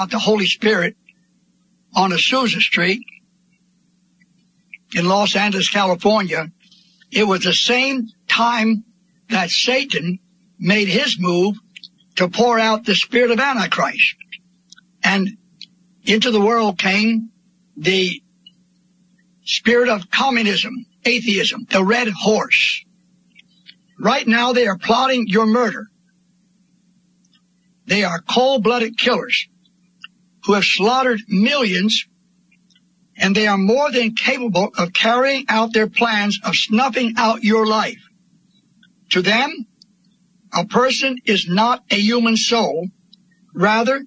the Holy Spirit on Azusa Street in Los Angeles, California, it was the same time that Satan made his move to pour out the spirit of Antichrist. And into the world came the spirit of communism, atheism, the red horse. Right now they are plotting your murder. They are cold-blooded killers who have slaughtered millions, and they are more than capable of carrying out their plans of snuffing out your life. To them, a person is not a human soul. Rather,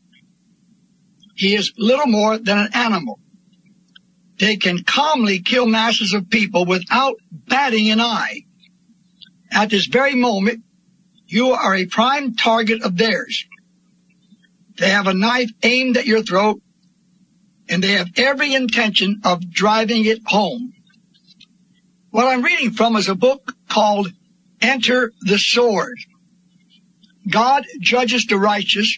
he is little more than an animal. They can calmly kill masses of people without batting an eye. At this very moment, you are a prime target of theirs. They have a knife aimed at your throat, and they have every intention of driving it home. What I'm reading from is a book called Enter the Sword. God judges the righteous,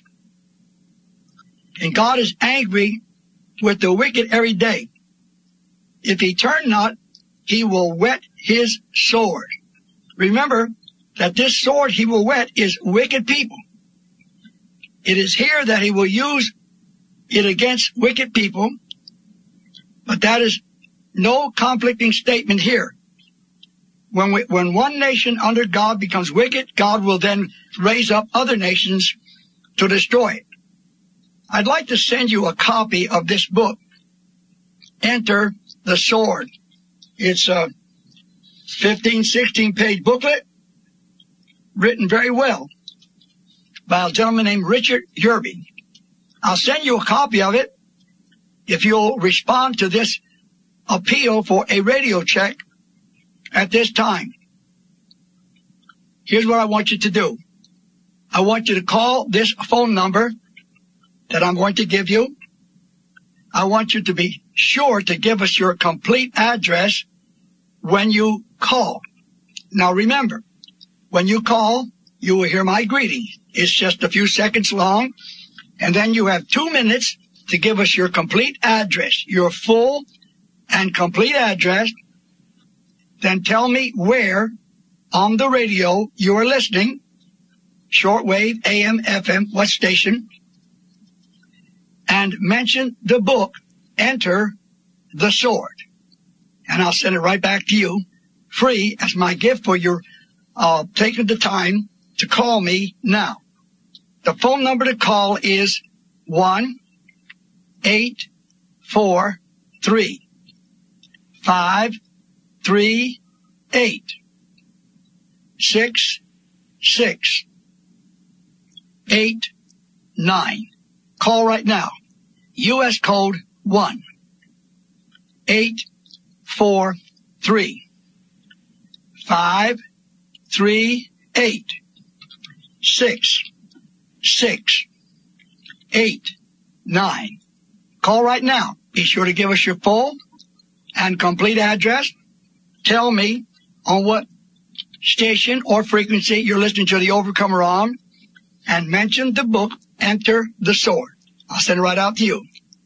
and God is angry with the wicked every day. If he turn not, he will whet his sword. Remember that this sword he will whet is wicked people. It is here that he will use it against wicked people, but that is no conflicting statement here. When one nation under God becomes wicked, God will then raise up other nations to destroy it. I'd like to send you a copy of this book, Enter the Sword. It's a 15, 16-page booklet, written very well by a gentleman named Richard Yerby. I'll send you a copy of it if you'll respond to this appeal for a radio check at this time. Here's what I want you to do. I want you to call this phone number that I'm going to give you. I want you to be sure to give us your complete address when you call. Now remember, when you call, you will hear my greeting. It's just a few seconds long, and then you have 2 minutes to give us your complete address, your full and complete address. Then tell me where on the radio you are listening, shortwave, AM, FM, what station, and mention the book, Enter the Sword. And I'll send it right back to you, free, as my gift for your taking the time to call me now. The phone number to call is 1-843-538-6689. Call right now. U.S. code 1-843-538-6689. Call right now. Be sure to give us your full and complete address. Tell me on what station or frequency you're listening to The Overcomer on, and mention the book, Enter the Sword. I'll send it right out to you.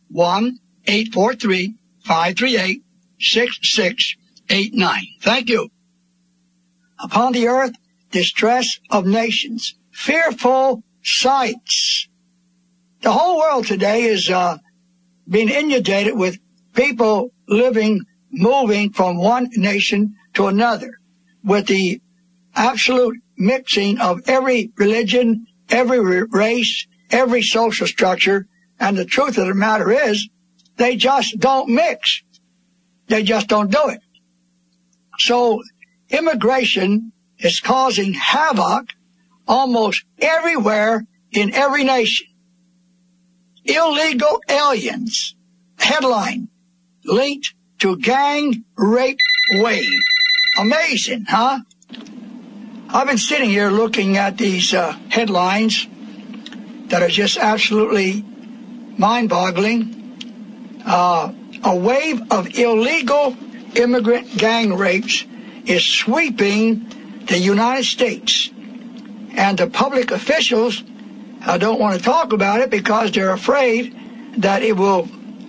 1-843-538-6689. Thank you. Upon the earth, distress of nations. Fearful sights. The whole world today is being inundated with people moving from one nation to another, with the absolute mixing of every religion, every race, every social structure. And the truth of the matter is, they just don't mix. They just don't do it. So immigration is causing havoc almost everywhere in every nation. Illegal aliens. Headline, linked to gang rape wave. Amazing, huh? I've been sitting here looking at these headlines that are just absolutely mind-boggling. A wave of illegal immigrant gang rapes is sweeping the United States, and the public officials I don't want to talk about it because they're afraid that it will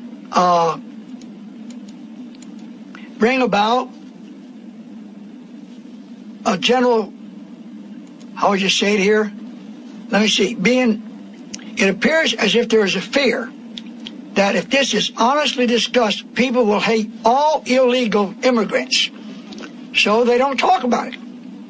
bring about a general, how would you say it here? Let me see. It appears as if there is a fear that if this is honestly discussed, people will hate all illegal immigrants. So they don't talk about it.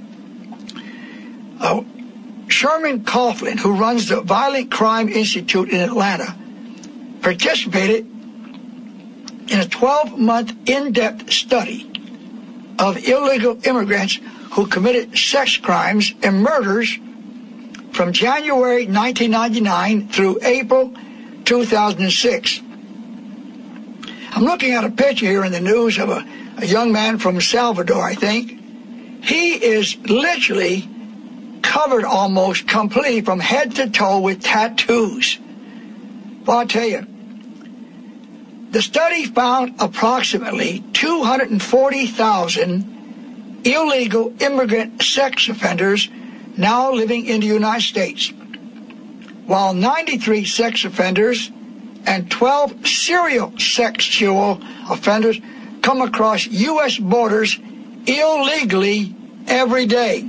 Sherman Coughlin, who runs the Violent Crime Institute in Atlanta, participated in a 12-month in-depth study of illegal immigrants who committed sex crimes and murders from January 1999 through April 2006. I'm looking at a picture here in the news of a young man from Salvador, I think. He is literally covered almost completely from head to toe with tattoos. Well, I'll tell you, the study found approximately 240,000 illegal immigrant sex offenders now living in the United States, while 93 sex offenders and 12 serial sexual offenders come across U.S. borders illegally every day.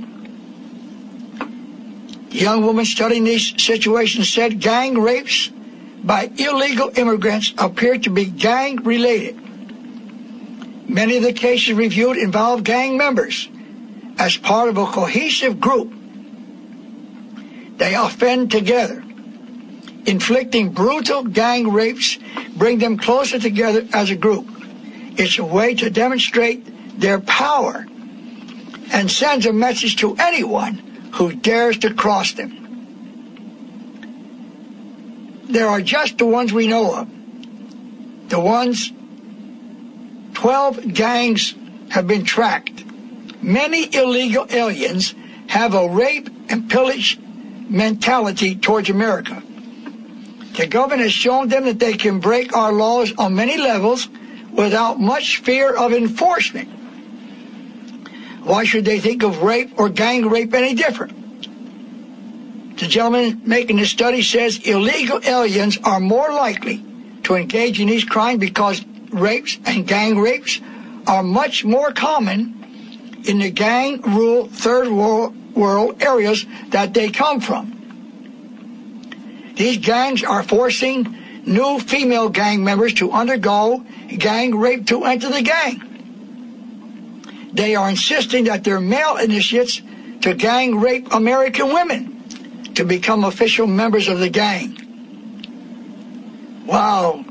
The young woman studying these situations said gang rapes by illegal immigrants appear to be gang-related. Many of the cases reviewed involve gang members as part of a cohesive group. They offend together. Inflicting brutal gang rapes bring them closer together as a group. It's a way to demonstrate their power and sends a message to anyone who dares to cross them. There are just the ones we know of. The ones, 12 gangs have been tracked. Many illegal aliens have a rape and pillage mentality towards America. The government has shown them that they can break our laws on many levels without much fear of enforcement. Why should they think of rape or gang rape any different? The gentleman making this study says illegal aliens are more likely to engage in these crimes because rapes and gang rapes are much more common in the gang-ruled third world areas that they come from. These gangs are forcing new female gang members to undergo gang rape to enter the gang. They are insisting that they're male initiates to gang rape American women to become official members of the gang. Wow.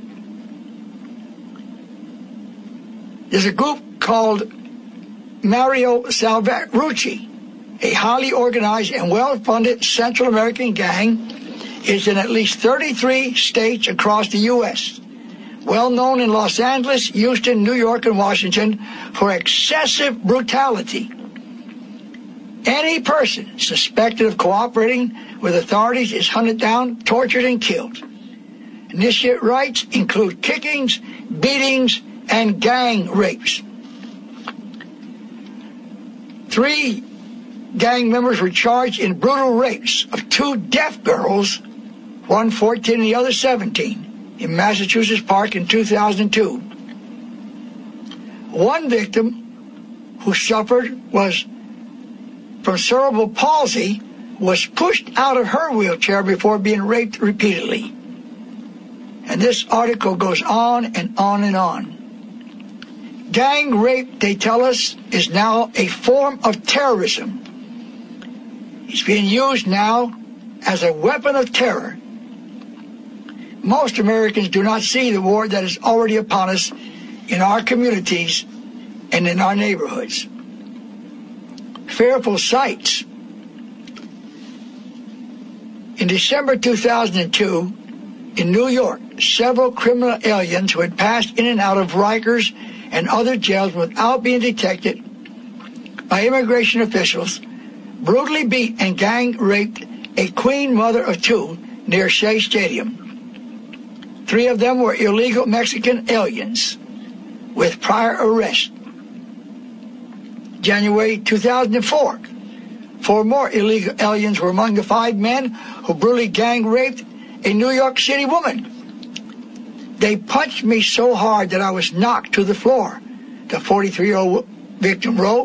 There's a group called Mario Salvatrucci, a highly organized and well-funded Central American gang, is in at least 33 states across the U.S., well known in Los Angeles, Houston, New York, and Washington for excessive brutality. Any person suspected of cooperating with authorities is hunted down, tortured, and killed. Initiate rights include kickings, beatings, and gang rapes. 3 gang members were charged in brutal rapes of 2 deaf girls, one 14 and the other 17, in Massachusetts Park in 2002. One victim who suffered from cerebral palsy was pushed out of her wheelchair before being raped repeatedly. And this article goes on and on and on. Gang rape, they tell us, is now a form of terrorism. It's being used now as a weapon of terror. Most Americans do not see the war that is already upon us in our communities and in our neighborhoods. Fearful sights. In December 2002, in New York, several criminal aliens who had passed in and out of Rikers and other jails without being detected by immigration officials brutally beat and gang raped a queen mother of 2 near Shea Stadium. 3 of them were illegal Mexican aliens with prior arrest. January 2004, 4 more illegal aliens were among the 5 men who brutally gang raped a New York City woman. They punched me so hard that I was knocked to the floor, the 43-year-old victim wrote.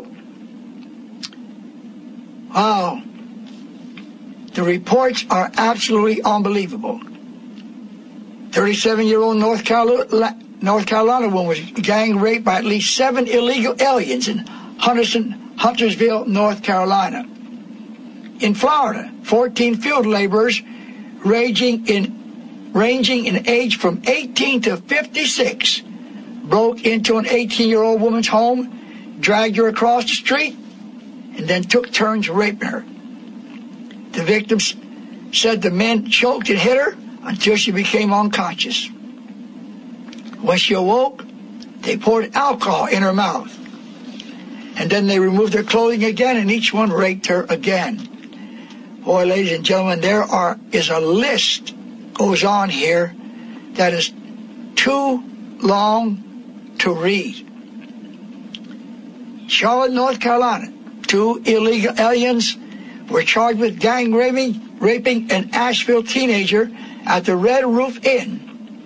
Wow. The reports are absolutely unbelievable. 37-year-old North Carolina woman was gang raped by at least 7 illegal aliens in Huntersville, North Carolina. In Florida, 14 field laborers ranging in age from 18 to 56 broke into an 18-year-old woman's home, dragged her across the street, and then took turns raping her. The victims said the men choked and hit her until she became unconscious. When she awoke, they poured alcohol in her mouth. And then they removed her clothing again, and each one raped her again. Boy, ladies and gentlemen, is a list goes on here that is too long to read. Charlotte, North Carolina, 2 illegal aliens were charged with gang raping an Asheville teenager at the Red Roof Inn.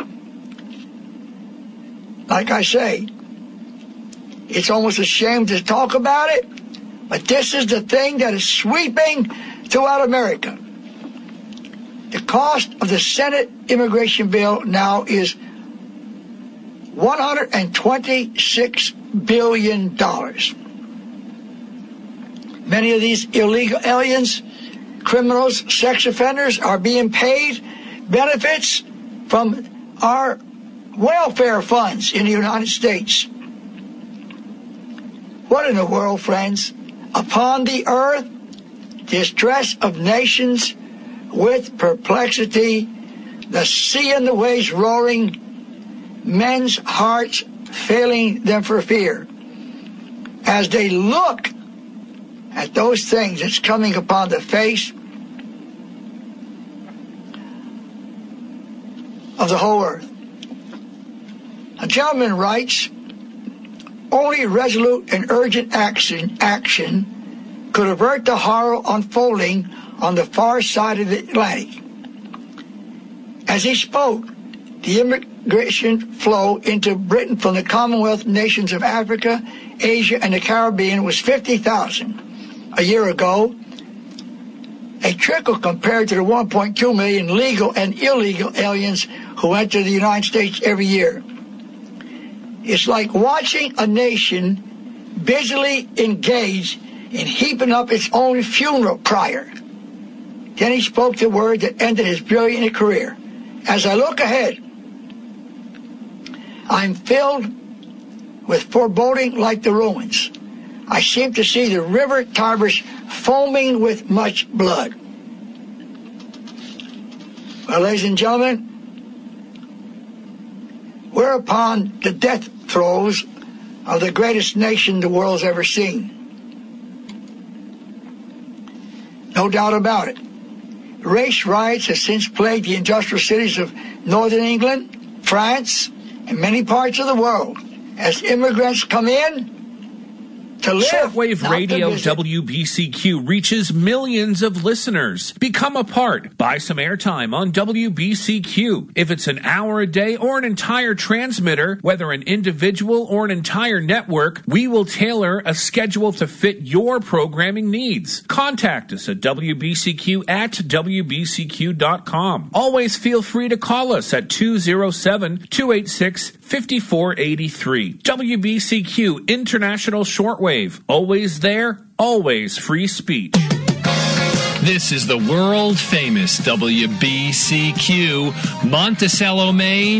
Like I say, it's almost a shame to talk about it, but this is the thing that is sweeping throughout America. The cost of the Senate immigration bill now is $126 billion. Many of these illegal aliens, criminals, sex offenders are being paid benefits from our welfare funds in the United States. What in the world, friends? Upon the earth, distress of nations with perplexity, the sea and the waves roaring, men's hearts failing them for fear. As they look at those things that's coming upon the face of the whole earth. A gentleman writes, only resolute and urgent action could avert the horror unfolding on the far side of the Atlantic. As he spoke, the immigration flow into Britain from the Commonwealth nations of Africa, Asia, and the Caribbean was 50,000 a year ago, a trickle compared to the 1.2 million legal and illegal aliens who enter the United States every year. It's like watching a nation busily engaged in heaping up its own funeral pyre. Then he spoke the word that ended his brilliant career. As I look ahead, I'm filled with foreboding like the Romans. I seem to see the river Tiber foaming with much blood. Well, ladies and gentlemen, we're upon the death throes of the greatest nation the world's ever seen. No doubt about it. Race riots have since plagued the industrial cities of northern England, France, and many parts of the world as immigrants come in to live. Shortwave Radio WBCQ reaches millions of listeners. Become a part. Buy some airtime on WBCQ. If it's an hour a day or an entire transmitter, whether an individual or an entire network, we will tailor a schedule to fit your programming needs. Contact us at WBCQ@WBCQ.com. Always feel free to call us at 207-286-5483. WBCQ International Shortwave. Always there, always free speech. This is the world-famous WBCQ, Monticello, Maine.